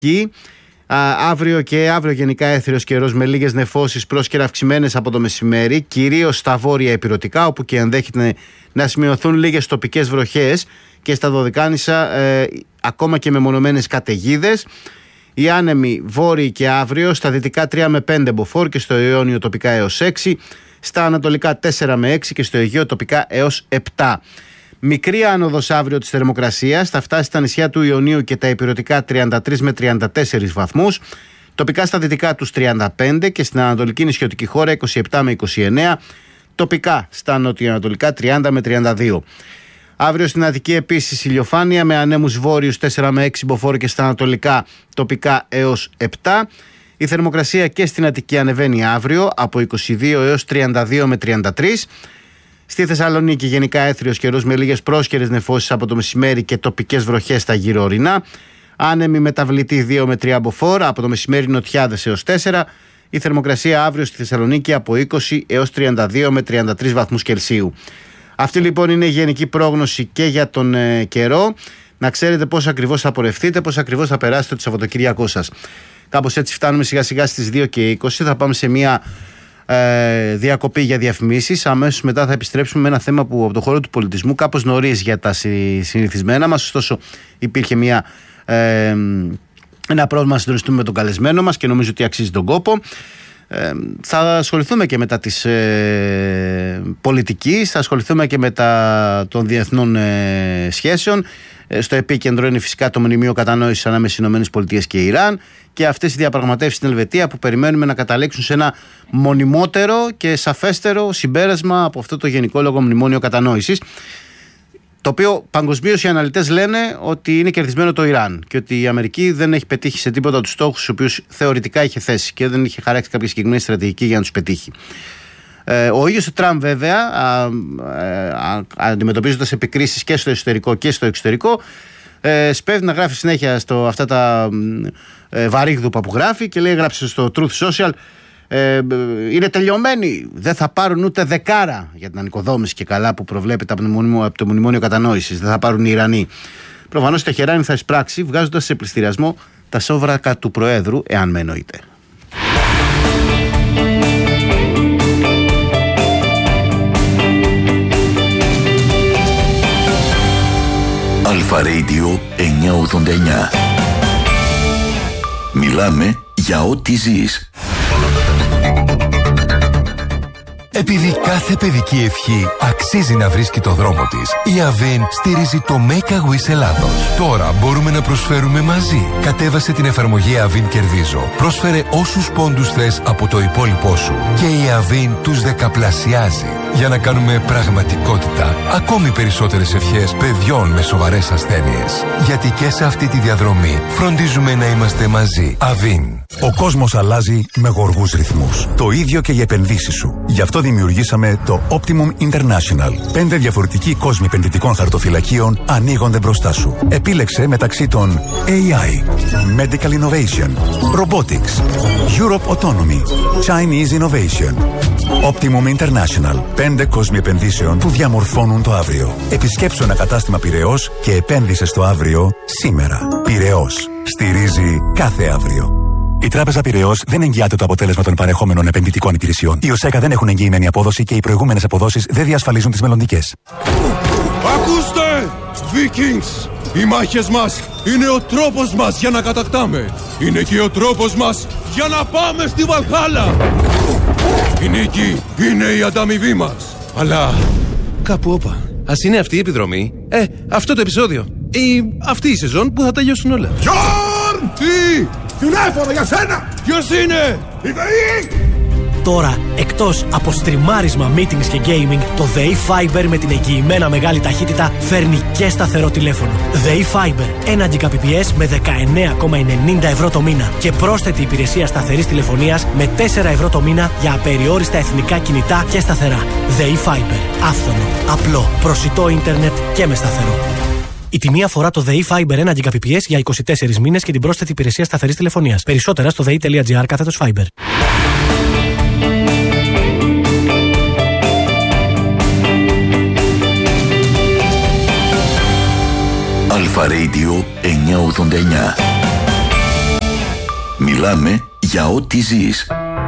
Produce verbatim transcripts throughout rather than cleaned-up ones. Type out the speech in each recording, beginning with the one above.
Αύριο και αύριο γενικά έθριος καιρός με λίγες νεφώσεις πρόσκαιρα αυξημένες από το μεσημέρι, κυρίως στα βόρεια ηπειρωτικά, όπου και ενδέχεται να σημειωθούν λίγες τοπικές βροχές, και στα Δωδεκάνησα ε, ακόμα και μεμονωμένες καταιγίδες. Οι άνεμοι βόρειοι και αύριο στα δυτικά τρία με πέντε μποφόρ και στο Ιόνιο τοπικά έως έξι, στα ανατολικά τέσσερα με έξι και στο Αιγαίο τοπικά έως επτά. Μικρή άνοδος αύριο της θερμοκρασίας, θα φτάσει στα νησιά του Ιωνίου και τα ηπειρωτικά τριάντα τρεις με τριάντα τέσσερις βαθμούς, τοπικά στα δυτικά τους τριάντα πέντε και στην ανατολική νησιωτική χώρα είκοσι επτά με είκοσι εννέα, τοπικά στα νοτιοανατολικά τριάντα με τριάντα δύο. Αύριο στην Αττική επίσης ηλιοφάνεια με ανέμους βόρειους τέσσερα με έξι μποφόρ και στα ανατολικά τοπικά έως επτά. Η θερμοκρασία και στην Αττική ανεβαίνει αύριο από είκοσι δύο έως τριάντα δύο με τριάντα τρία. Στη Θεσσαλονίκη γενικά έθριος καιρός με λίγες πρόσκαιρες νεφώσεις από το μεσημέρι και τοπικές βροχές στα γύρω ορεινά. Άνεμοι μεταβλητή δύο με τρία μποφόρ, από το μεσημέρι νοτιάδες έως τέσσερα. Η θερμοκρασία αύριο στη Θεσσαλονίκη από είκοσι έως τριάντα δύο με τριάντα τρεις βαθμούς Κελσίου. Αυτή λοιπόν είναι η γενική πρόγνωση και για τον ε, καιρό. Να ξέρετε πώς ακριβώς θα πορευτείτε, πώς ακριβώς θα περάσετε το Σαββατοκύριακό σας. Κάπως έτσι φτάνουμε σιγά σιγά στις δύο και είκοσι. Θα πάμε σε μια ε, διακοπή για διαφημίσεις. Αμέσως μετά θα επιστρέψουμε με ένα θέμα που από το χώρο του πολιτισμού, κάπως νωρίς για τα συνηθισμένα μας. Ωστόσο υπήρχε μια, ε, ένα πρόβλημα να συντονιστούμε με τον καλεσμένο μας και νομίζω ότι αξίζει τον κόπο. Ε, θα ασχοληθούμε και μετά της ε, πολιτικής, θα ασχοληθούμε και μετά των διεθνών ε, σχέσεων. Ε, στο επίκεντρο είναι φυσικά το μνημείο κατανόησης ανάμεσα στις ΗΠΑ και Ιράν και αυτές οι διαπραγματεύσεις στην Ελβετία που περιμένουμε να καταλήξουν σε ένα μονιμότερο και σαφέστερο συμπέρασμα από αυτό το γενικόλογο μνημόνιο κατανόησης, το οποίο παγκοσμίως οι αναλυτές λένε ότι είναι κερδισμένο το Ιράν και ότι η Αμερική δεν έχει πετύχει σε τίποτα τους στόχους τους οποίους θεωρητικά είχε θέσει και δεν είχε χαράξει κάποια συγκεκριμένη στρατηγική για να τους πετύχει. Ε, ο ίδιος ο Τραμπ βέβαια, α, α, αντιμετωπίζοντας επικρίσεις και στο εσωτερικό και στο εξωτερικό, ε, σπέβδει να γράφει συνέχεια στο, αυτά τα ε, βαρύγδουπα που γράφει και λέει, γράψε στο Truth Social, Ε, είναι τελειωμένοι. Δεν θα πάρουν ούτε δεκάρα για την ανοικοδόμηση και καλά που προβλέπεται από το μνημόνιο, από το μνημόνιο κατανόησης. Δεν θα πάρουν οι Ιρανοί. Προφανώς η Τεχεράνη θα εισπράξει βγάζοντας σε πληστηριασμό τα σόβρακα του Προέδρου, εάν με εννοείται. Αλφα Radio εννιακόσια ογδόντα εννιά. Μιλάμε για ό,τι ζεις. Επειδή κάθε παιδική ευχή αξίζει να βρίσκει το δρόμο της, η Avin στηρίζει το Make a Wish Ελλάδος. Τώρα μπορούμε να προσφέρουμε μαζί. Κατέβασε την εφαρμογή Avin Κερδίζω. Πρόσφερε όσους πόντους θες από το υπόλοιπό σου. Και η Avin τους δεκαπλασιάζει. Για να κάνουμε πραγματικότητα ακόμη περισσότερες ευχές παιδιών με σοβαρές ασθένειες. Γιατί και σε αυτή τη διαδρομή φροντίζουμε να είμαστε μαζί. Avin. Ο κόσμος αλλάζει με γοργούς ρυθμούς. Το ίδιο και για επενδύσεις σου. Γι' αυτό δημιουργήσαμε το Optimum International. Πέντε διαφορετικοί κόσμοι επενδυτικών χαρτοφυλακίων ανοίγονται μπροστά σου. Επίλεξε μεταξύ των έι άι, Medical Innovation, Robotics, Europe Autonomy, Chinese Innovation. Optimum International. Πέντε κόσμοι επενδύσεων που διαμορφώνουν το αύριο. Επισκέψου ένα κατάστημα Πειραιώς και επένδυσε στο αύριο σήμερα. Πειραιώς. Στηρίζει κάθε αύριο. Η Τράπεζα Πειραιώς δεν εγγυάται το αποτέλεσμα των παρεχόμενων επενδυτικών υπηρεσιών. Οι ΟΣΕΚΑ δεν έχουν εγγυημένη απόδοση και οι προηγούμενες αποδόσεις δεν διασφαλίζουν τις μελλοντικές. Ακούστε! Vikings! Οι μάχες μας είναι ο τρόπος μας για να κατακτάμε. Είναι και ο τρόπος μας για να πάμε στη Βαλχάλα. Η νίκη είναι η ανταμοιβή μας. Αλλά κάπου όπα. Ας είναι αυτή η επιδρομή. Ε, αυτό το επεισόδιο. Ή αυτή η σεζόν που θα τελειώσουν όλα. Γιόρν! Τι! Τηλέφωνο για σένα! Ποιος είναι? Η ΔΕΗ! Τώρα, εκτός από στριμάρισμα, meetings και gaming, το ΔΕΗ Fiber με την εγγυημένα μεγάλη ταχύτητα φέρνει και σταθερό τηλέφωνο. ΔΕΗ Fiber, ένα Gbps με δεκαεννέα κόμμα ενενήντα ευρώ το μήνα και πρόσθετη υπηρεσία σταθερής τηλεφωνίας με τέσσερα ευρώ το μήνα για απεριόριστα εθνικά κινητά και σταθερά. ΔΕΗ Fiber, άφθονο, απλό, προσιτό ίντερνετ και με σταθερό. Η τιμή αφορά το ΔΕΗ Fiber ένα Gbps για είκοσι τέσσερις μήνες και την πρόσθετη υπηρεσία σταθερής τηλεφωνίας. Περισσότερα στο δei.gr κάθετος Fiber. Αλφα Radio εννιακόσια ογδόντα εννιά. Μιλάμε για ό,τι ζεις.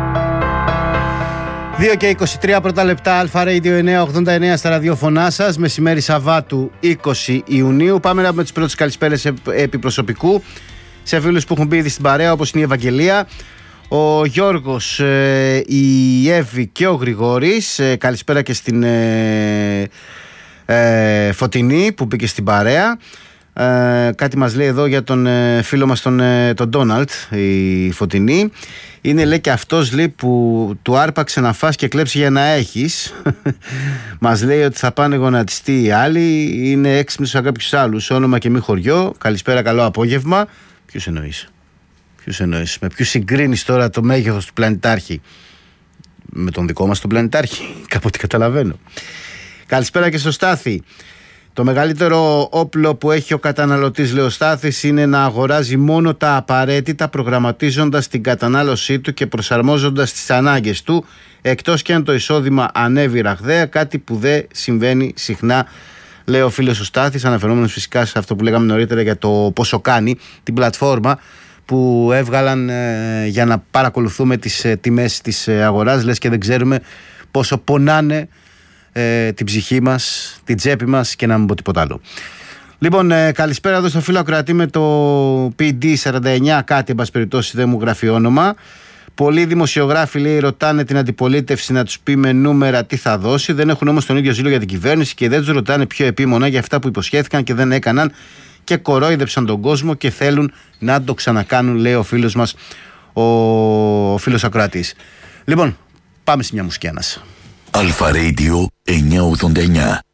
δύο και είκοσι τρία πρώτα λεπτά, Αλφα Radio εννιακόσια ογδόντα εννέα στα ραδιόφωνά σας. Μεσημέρι Σαββάτου είκοσι Ιουνίου. Πάμε να πούμε τις πρώτες καλησπέρες επί προσωπικού σε φίλους που έχουν μπει ήδη στην παρέα, όπως είναι η Ευαγγελία, ο Γιώργος, η Εύη και ο Γρηγόρης. Καλησπέρα και στην ε, ε, Φωτεινή που μπήκε στην παρέα. Ε, κάτι μας λέει εδώ για τον ε, φίλο μας τον, ε, τον Ντόναλτ, η Φωτεινή. Είναι, λέει, και αυτός, λέει, που του άρπαξε να φας και κλέψει για να έχεις. Μας λέει ότι θα πάνε γονατιστεί οι άλλοι. Είναι έξυπνος σαν κάποιους άλλους. Όνομα και μη χωριό. Καλησπέρα, καλό απόγευμα. Ποιους εννοείς? Ποιους εννοείς? Με ποιους συγκρίνεις τώρα το μέγεθος του πλανητάρχη? Με τον δικό μας τον πλανητάρχη? Κάποτε καταλαβαίνω. Καλησπέρα και στο Στάθη. Το μεγαλύτερο όπλο που έχει ο καταναλωτής, λέει ο Στάθης, είναι να αγοράζει μόνο τα απαραίτητα, προγραμματίζοντας την κατανάλωσή του και προσαρμόζοντας τις ανάγκες του, εκτός και αν το εισόδημα ανέβει ραγδαία, κάτι που δεν συμβαίνει συχνά, λέει ο φίλος ο Στάθης, αναφερόμενος φυσικά σε αυτό που λέγαμε νωρίτερα για το πόσο κάνει, την πλατφόρμα που έβγαλαν ε, για να παρακολουθούμε τις ε, τιμές της ε, αγοράς, λες και δεν ξέρουμε πόσο πονάνε Ε, την ψυχή μας, την τσέπη μας και να μην πω τίποτα άλλο. Λοιπόν, ε, καλησπέρα εδώ στο φίλο ακροατή με το πι ντι σαράντα εννιά κάτι, εν πάση περιπτώσει δεν μου γράφει όνομα. Πολλοί δημοσιογράφοι, λέει, ρωτάνε την αντιπολίτευση να τους πει με νούμερα τι θα δώσει, δεν έχουν όμως τον ίδιο ζήλο για την κυβέρνηση και δεν τους ρωτάνε πιο επίμονα για αυτά που υποσχέθηκαν και δεν έκαναν και κορόιδεψαν τον κόσμο και θέλουν να το ξανακάνουν, λέει ο φίλος μας, ο, ο φίλος ακροατής. Λοιπόν, πάμε σε μια μουσική ανάσα. Αλφα Radio εννιακόσια ογδόντα εννέα.